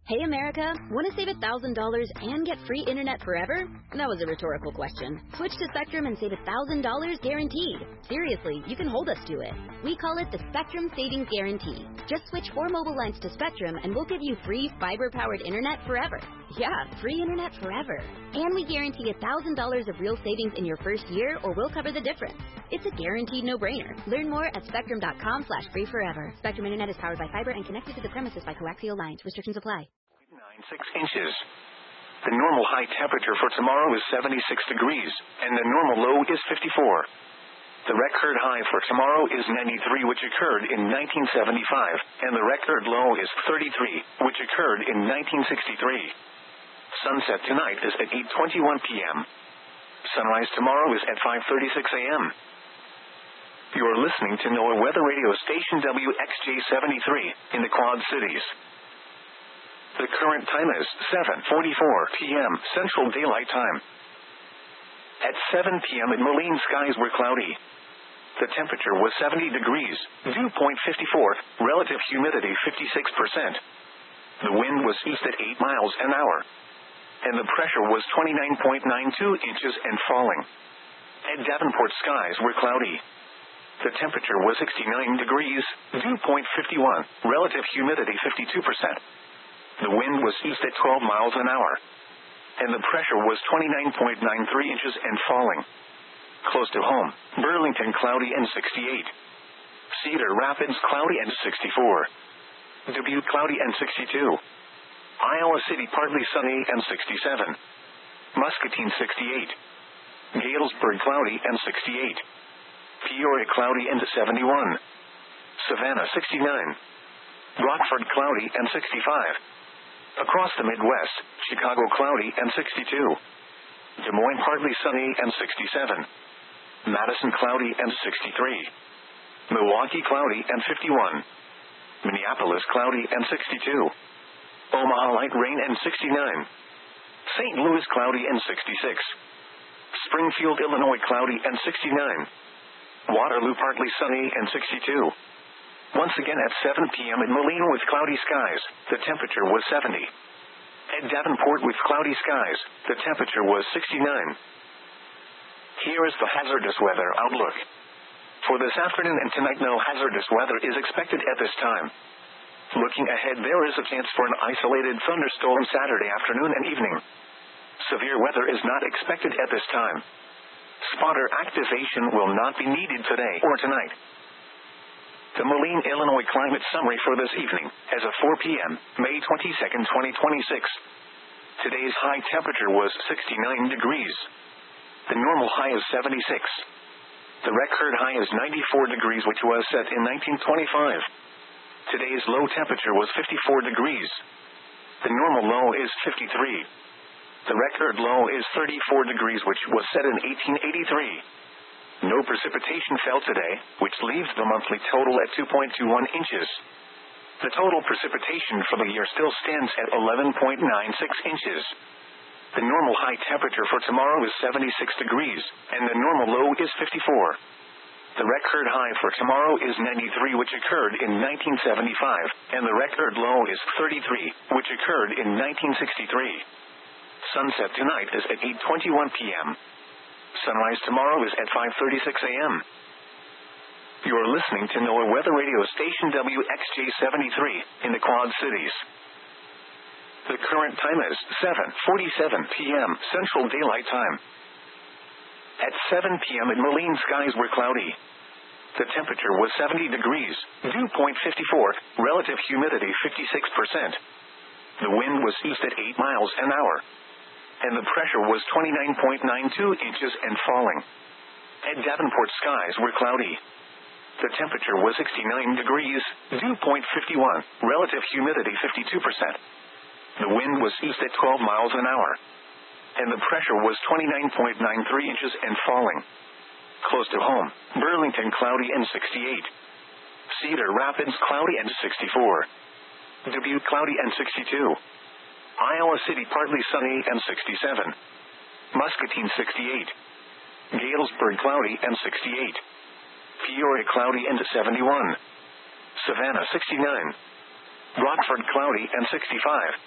Hey America, want to save $1,000 and get free internet forever? That was a rhetorical question. Switch to Spectrum and save $1,000 guaranteed. Seriously, you can hold us to it. We call it the Spectrum Savings Guarantee. Just switch 4 mobile lines to Spectrum and we'll give you free fiber-powered internet forever. Yeah, free internet forever. And we guarantee $1,000 of real savings in your first year or we'll cover the difference. It's a guaranteed no-brainer. Learn more at spectrum.com/free forever. Spectrum Internet is powered by fiber and connected to the premises by coaxial lines. Restrictions apply. 96 inches. The normal high temperature for tomorrow is 76 degrees, and the normal low is 54. The record high for tomorrow is 93, which occurred in 1975, and the record low is 33, which occurred in 1963. Sunset tonight is at 8:21 p.m. Sunrise tomorrow is at 5:36 a.m. You are listening to NOAA Weather Radio Station WXJ73 in the Quad Cities. The current time is 7:44 p.m. Central Daylight Time. At 7 p.m. in Moline, skies were cloudy. The temperature was 70 degrees, dew point 54, relative humidity 56%. The wind was east at 8 miles an hour. And the pressure was 29.92 inches and falling. At Davenport, skies were cloudy. The temperature was 69 degrees, dew point 51, relative humidity 52%. The wind was east at 12 miles an hour. And the pressure was 29.93 inches and falling. Close to home, Burlington cloudy and 68. Cedar Rapids cloudy and 64. Dubuque cloudy and 62. Iowa City partly sunny and 67. Muscatine 68. Galesburg cloudy and 68. Peoria cloudy and 71. Savannah 69. Rockford cloudy and 65. Across the Midwest, Chicago cloudy and 62. Des Moines partly sunny and 67. Madison cloudy and 63. Milwaukee cloudy and 51. Minneapolis cloudy and 62. Omaha light rain and 69. St. Louis cloudy and 66. Springfield, Illinois cloudy and 69. Waterloo partly sunny and 62. Once again at 7 p.m. in Moline with cloudy skies, the temperature was 70. At Davenport with cloudy skies, the temperature was 69. Here is the hazardous weather outlook. For this afternoon and tonight, no hazardous weather is expected at this time. Looking ahead, there is a chance for an isolated thunderstorm Saturday afternoon and evening. Severe weather is not expected at this time. Spotter activation will not be needed today or tonight. The Moline, Illinois climate summary for this evening, as of 4 p.m., May 22, 2026. Today's high temperature was 69 degrees. The normal high is 76. The record high is 94 degrees, which was set in 1925. Today's low temperature was 54 degrees. The normal low is 53. The record low is 34 degrees, which was set in 1883. No precipitation fell today, which leaves the monthly total at 2.21 inches. The total precipitation for the year still stands at 11.96 inches. The normal high temperature for tomorrow is 76 degrees, and the normal low is 54. The record high for tomorrow is 93, which occurred in 1975, and the record low is 33, which occurred in 1963. Sunset tonight is at 8:21 p.m. Sunrise tomorrow is at 5:36 a.m. You are listening to NOAA Weather Radio Station WXJ73 in the Quad Cities. The current time is 7:47 p.m. Central Daylight Time. At 7 p.m. in Moline, skies were cloudy. The temperature was 70 degrees, dew point 54, relative humidity 56%. The wind was east at 8 miles an hour. And the pressure was 29.92 inches and falling. At Davenport, skies were cloudy. The temperature was 69 degrees, dew point 51, relative humidity 52%. The wind was east at 12 miles an hour. And the pressure was 29.93 inches and falling. Close to home, Burlington cloudy and 68. Cedar Rapids cloudy and 64. Dubuque cloudy and 62. Iowa City partly sunny and 67. Muscatine 68. Galesburg cloudy and 68. Peoria cloudy and 71. Savannah 69. Rockford cloudy and 65.